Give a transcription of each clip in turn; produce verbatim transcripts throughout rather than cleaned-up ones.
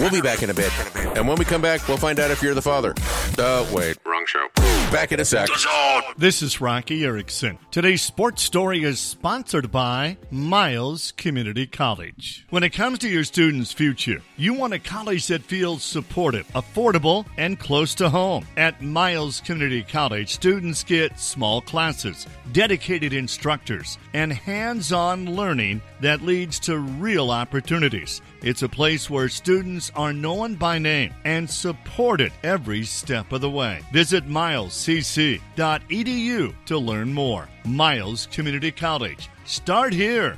We'll be back in a bit. And when we come back, we'll find out if you're the father. Uh, wait. Wrong show. Back in a sec. This is Rocky Erickson. Today's sports story is sponsored by Miles Community College. When it comes to your students' future, you want a college that feels supportive, affordable, and close to home. At Miles Community College, students get small classes, dedicated instructors, and hands-on learning that leads to real opportunities. It's a place where students are known by name and supported every step of the way. Visit miles c c dot e d u to learn more. Miles Community College. Start here.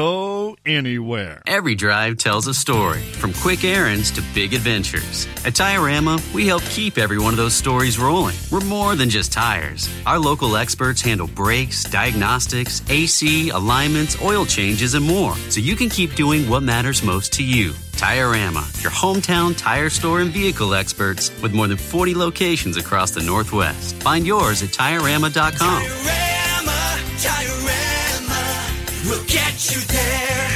Go anywhere. Every drive tells a story, from quick errands to big adventures. At Tire-Rama, we help keep every one of those stories rolling. We're more than just tires. Our local experts handle brakes, diagnostics, A C, alignments, oil changes, and more, so you can keep doing what matters most to you. Tire-Rama, your hometown tire store and vehicle experts with more than forty locations across the Northwest. Find yours at Tire Rama dot com. Tire-Rama, Tire-Rama, we'll get you there.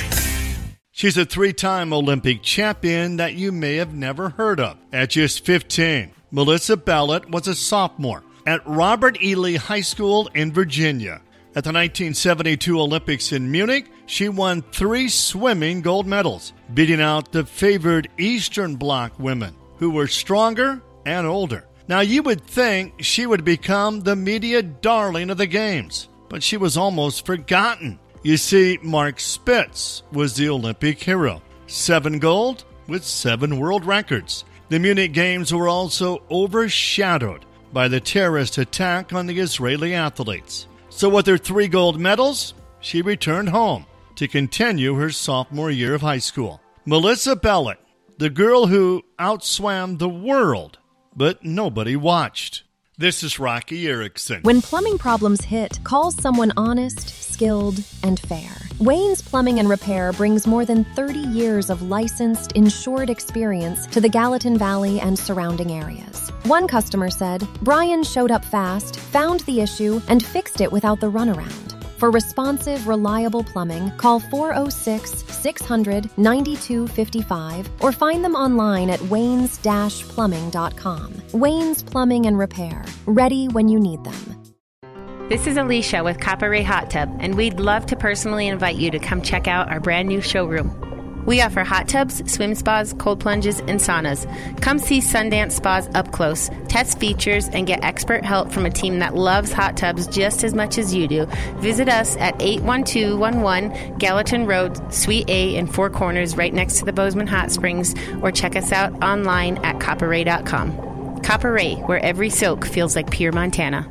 She's a three-time Olympic champion that you may have never heard of. At just fifteen, Melissa Ballot was a sophomore at Robert E. Lee High School in Virginia. At the nineteen seventy-two Olympics in Munich, she won three swimming gold medals, beating out the favored Eastern Bloc women, who were stronger and older. Now, you would think she would become the media darling of the Games, but she was almost forgotten. You see, Mark Spitz was the Olympic hero. Seven gold with seven world records. The Munich Games were also overshadowed by the terrorist attack on the Israeli athletes. So with her three gold medals, she returned home to continue her sophomore year of high school. Melissa Ballot, the girl who outswam the world, but nobody watched. This is Rocky Erickson. When plumbing problems hit, call someone honest, skilled, and fair. Wayne's Plumbing and Repair brings more than thirty years of licensed, insured experience to the Gallatin Valley and surrounding areas. One customer said, Brian showed up fast, found the issue, and fixed it without the runaround. For responsive, reliable plumbing, call four oh six, six hundred, ninety-two fifty-five or find them online at waynes dash plumbing dot com. Wayne's Plumbing and Repair, ready when you need them. This is Alicia with Copper Ray Hot Tub, and we'd love to personally invite you to come check out our brand new showroom. We offer hot tubs, swim spas, cold plunges, and saunas. Come see Sundance Spas up close, test features, and get expert help from a team that loves hot tubs just as much as you do. Visit us at eight one two one one Gallatin Road, Suite A in Four Corners, right next to the Bozeman Hot Springs, or check us out online at copper ray dot com. Copper Ray, where every soak feels like pure Montana.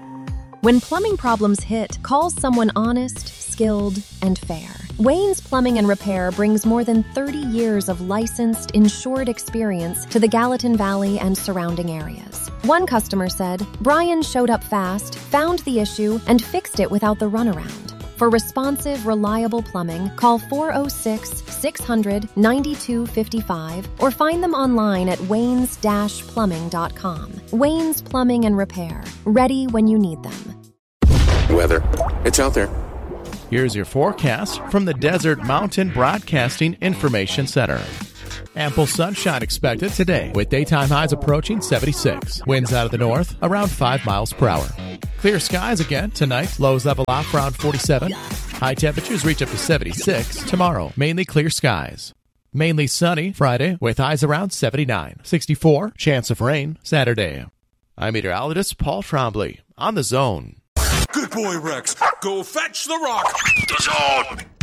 When plumbing problems hit, call someone honest, skilled, and fair. Wayne's Plumbing and Repair brings more than thirty years of licensed, insured experience to the Gallatin Valley and surrounding areas. One customer said, Brian showed up fast, found the issue, and fixed it without the runaround. For responsive, reliable plumbing, call four oh six, six hundred, ninety-two fifty-five or find them online at waynes dash plumbing dot com. Wayne's Plumbing and Repair, ready when you need them. Weather. It's out there. Here's your forecast from the Desert Mountain Broadcasting Information Center. Ample sunshine expected today, with daytime highs approaching seventy-six. Winds out of the north around five miles per hour. Clear skies again tonight. Lows level off around forty-seven. High temperatures reach up to seventy-six. Tomorrow, mainly clear skies. Mainly sunny Friday, with highs around seventy-nine. sixty-four. Chance of rain Saturday. I'm meteorologist Paul Trombley on The Zone. Good boy, Rex. Go fetch the rock. The Zone.